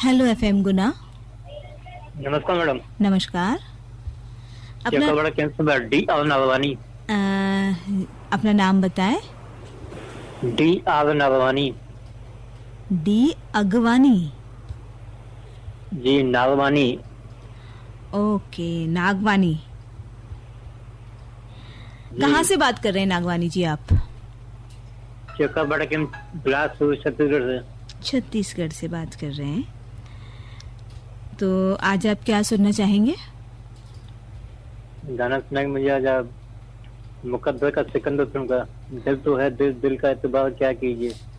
Hello FM गुना। नमस्कार madam. नमस्कार। अपना बड़ा कैंसर डी आवनावानी। अपना नाम बताएं। डी आवनावानी। डी अगवानी। जी नागवानी। ओके, नागवानी। कहाँ से बात कर रहे हैं नागवानी जी आप? बड़ा बिलासपुर छत्तीसगढ़ से। छत्तीसगढ़ से बात कर रहे हैं। तो आज आप क्या सुनना चाहेंगे? गाना सुनाएंगे मुझे आज आप मुकद्दर का सिकंदर फिल्म का। दिल तो है दिल, दिल का एतबार क्या कीजिए।